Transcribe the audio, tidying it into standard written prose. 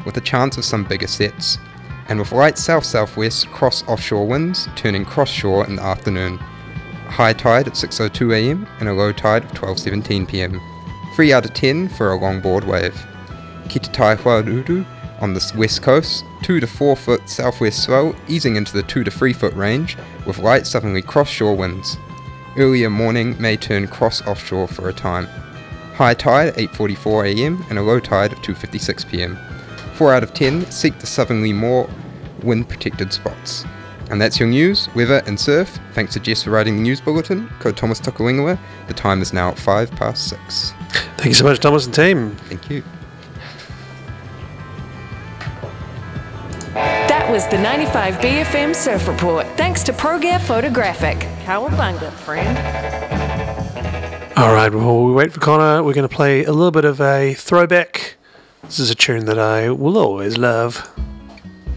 with a chance of some bigger sets, and with light south-southwest cross-offshore winds turning cross-shore in the afternoon. A high tide at 6:02am and a low tide of 12:17pm. 3 out of 10 for a longboard wave. Ki te tai Huaruru on the west coast, 2 to 4 foot southwest swell easing into the 2 to 3 foot range with light southerly cross-shore winds. Earlier morning may turn cross-offshore for a time. High tide at 8:44am and a low tide of 2:56pm. 4 out of 10 seek the southerly more wind-protected spots. And that's your news, weather and surf. Thanks to Jess for writing the news bulletin. Ko Thomas Tokuingawa. The time is now 6:05. Thank you so much, Thomas and team. Thank you. That was the 95 BFM Surf Report. Thanks to ProGear Photographic. Cowabunga, friend. All right, while we wait for Connor, we're going to play a little bit of a throwback. This is a tune that I will always love.